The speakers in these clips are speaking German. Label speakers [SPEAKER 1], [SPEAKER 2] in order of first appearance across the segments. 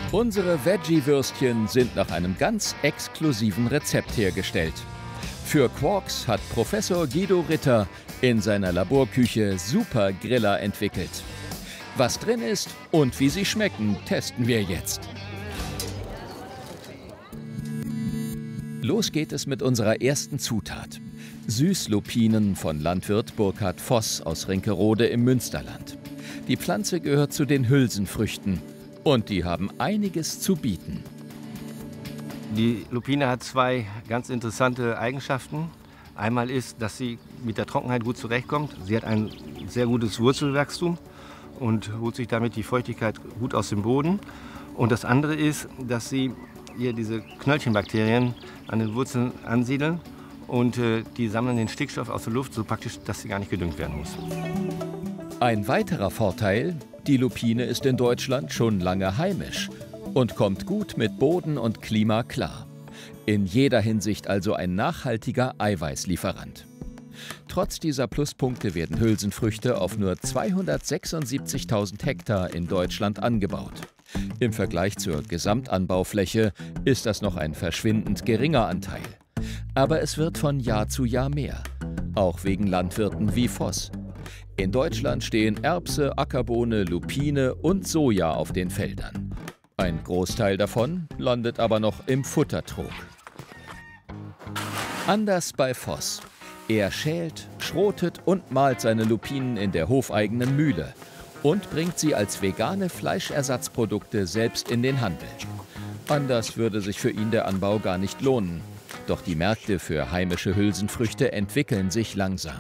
[SPEAKER 1] Unsere Veggie-Würstchen sind nach einem ganz exklusiven Rezept hergestellt. Für Quarks hat Professor Guido Ritter in seiner Laborküche Super Griller entwickelt. Was drin ist und wie sie schmecken, testen wir jetzt. Los geht es mit unserer ersten Zutat. Süßlupinen von Landwirt Burkhard Voss aus Rinkerode im Münsterland. Die Pflanze gehört zu den Hülsenfrüchten und die haben einiges zu bieten.
[SPEAKER 2] Die Lupine hat zwei ganz interessante Eigenschaften. Einmal ist, dass sie mit der Trockenheit gut zurechtkommt. Sie hat ein sehr gutes Wurzelwachstum und holt sich damit die Feuchtigkeit gut aus dem Boden. Und das andere ist, dass sie hier diese Knöllchenbakterien an den Wurzeln ansiedeln und die sammeln den Stickstoff aus der Luft, so praktisch, dass sie gar nicht gedüngt werden muss.
[SPEAKER 1] Ein weiterer Vorteil: Die Lupine ist in Deutschland schon lange heimisch und kommt gut mit Boden und Klima klar. In jeder Hinsicht also ein nachhaltiger Eiweißlieferant. Trotz dieser Pluspunkte werden Hülsenfrüchte auf nur 276.000 Hektar in Deutschland angebaut. Im Vergleich zur Gesamtanbaufläche ist das noch ein verschwindend geringer Anteil. Aber es wird von Jahr zu Jahr mehr, auch wegen Landwirten wie Voss. In Deutschland stehen Erbse, Ackerbohne, Lupine und Soja auf den Feldern. Ein Großteil davon landet aber noch im Futtertrog. Anders bei Voss. Er schält, schrotet und mahlt seine Lupinen in der hofeigenen Mühle und bringt sie als vegane Fleischersatzprodukte selbst in den Handel. Anders würde sich für ihn der Anbau gar nicht lohnen. Doch die Märkte für heimische Hülsenfrüchte entwickeln sich langsam.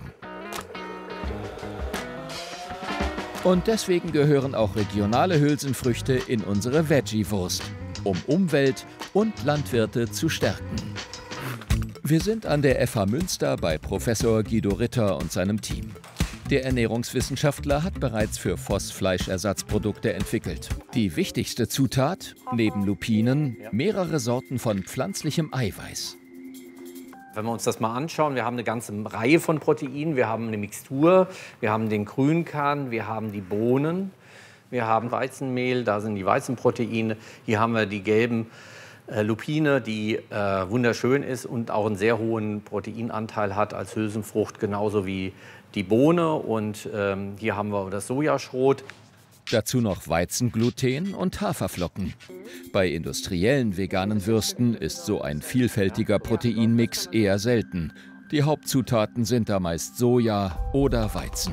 [SPEAKER 1] Und deswegen gehören auch regionale Hülsenfrüchte in unsere Veggie-Wurst, um Umwelt und Landwirte zu stärken. Wir sind an der FH Münster bei Professor Guido Ritter und seinem Team. Der Ernährungswissenschaftler hat bereits für Voss Fleischersatzprodukte entwickelt. Die wichtigste Zutat, neben Lupinen, mehrere Sorten von pflanzlichem Eiweiß.
[SPEAKER 3] Wenn wir uns das mal anschauen, wir haben eine ganze Reihe von Proteinen. Wir haben eine Mixtur, wir haben den Grünkern, wir haben die Bohnen, wir haben Weizenmehl, da sind die Weizenproteine. Hier haben wir die gelben Lupine, die wunderschön ist und auch einen sehr hohen Proteinanteil hat als Hülsenfrucht, genauso wie die Bohne. Und hier haben wir das Sojaschrot.
[SPEAKER 1] Dazu noch Weizengluten und Haferflocken. Bei industriellen veganen Würsten ist so ein vielfältiger Proteinmix eher selten. Die Hauptzutaten sind da meist Soja oder Weizen.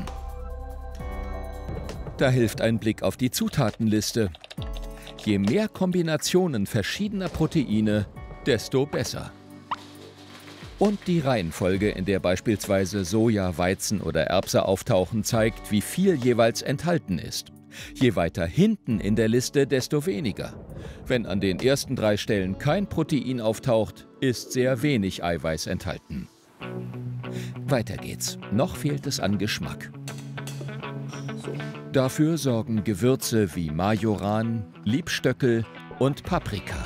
[SPEAKER 1] Da hilft ein Blick auf die Zutatenliste. Je mehr Kombinationen verschiedener Proteine, desto besser. Und die Reihenfolge, in der beispielsweise Soja, Weizen oder Erbse auftauchen, zeigt, wie viel jeweils enthalten ist. Je weiter hinten in der Liste, desto weniger. Wenn an den ersten 3 Stellen kein Protein auftaucht, ist sehr wenig Eiweiß enthalten. Weiter geht's. Noch fehlt es an Geschmack. Dafür sorgen Gewürze wie Majoran, Liebstöckel und Paprika.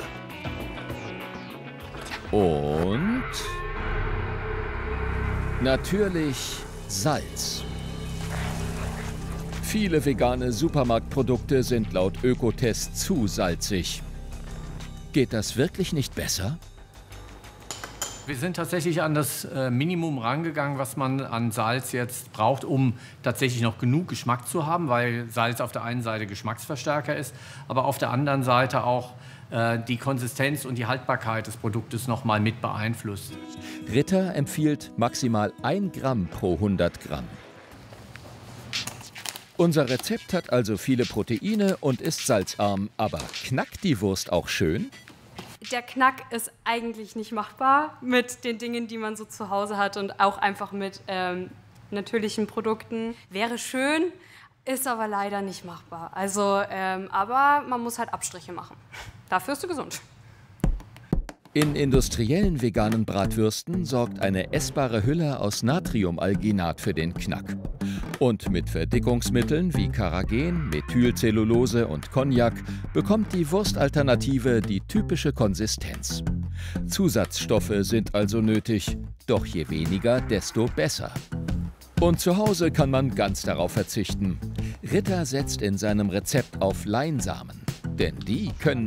[SPEAKER 1] Und natürlich Salz. Viele vegane Supermarktprodukte sind laut Ökotest zu salzig. Geht das wirklich nicht besser?
[SPEAKER 3] Wir sind tatsächlich an das Minimum rangegangen, was man an Salz jetzt braucht, um tatsächlich noch genug Geschmack zu haben, weil Salz auf der einen Seite Geschmacksverstärker ist, aber auf der anderen Seite auch die Konsistenz und die Haltbarkeit des Produktes noch mal mit beeinflusst.
[SPEAKER 1] Ritter empfiehlt maximal 1 Gramm pro 100 Gramm. Unser Rezept hat also viele Proteine und ist salzarm, aber knackt die Wurst auch schön?
[SPEAKER 4] Der Knack ist eigentlich nicht machbar mit den Dingen, die man so zu Hause hat und auch einfach mit natürlichen Produkten. Wäre schön, ist aber leider nicht machbar. Also, aber man muss halt Abstriche machen. Dafür ist du gesund.
[SPEAKER 1] In industriellen veganen Bratwürsten sorgt eine essbare Hülle aus Natriumalginat für den Knack. Und mit Verdickungsmitteln wie Carrageen, Methylcellulose und Cognac bekommt die Wurstalternative die typische Konsistenz. Zusatzstoffe sind also nötig, doch je weniger, desto besser. Und zu Hause kann man ganz darauf verzichten. Ritter setzt in seinem Rezept auf Leinsamen, denn die können